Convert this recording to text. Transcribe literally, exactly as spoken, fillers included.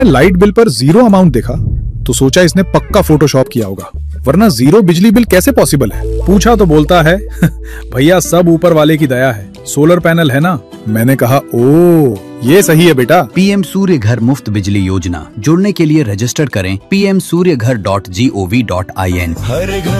Light bill पर zero amount देखा तो सोचा इसने पक्का फोटोशॉप किया होगा, वरना जीरो बिजली बिल कैसे पॉसिबल है। पूछा तो बोलता है भैया सब ऊपर वाले की दया है, सोलर पैनल है ना। मैंने कहा ओ ये सही है बेटा। पीएम सूर्य घर मुफ्त बिजली योजना, जुड़ने के लिए रजिस्टर करें पी एम सूर्य घर dot G O V dot I N.